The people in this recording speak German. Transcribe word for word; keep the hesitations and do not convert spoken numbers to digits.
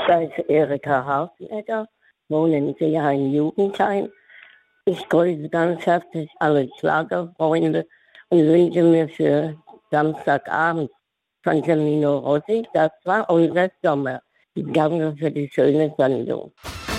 Da ist Erika Hausleger, wohne in Seeheim im Jugendheim. Ich grüße ganz herzlich alle Schlagerfreunde und wünsche mir für Samstagabend von Camino Rossi, das war unser Sommer. Danke für die schöne Sendung.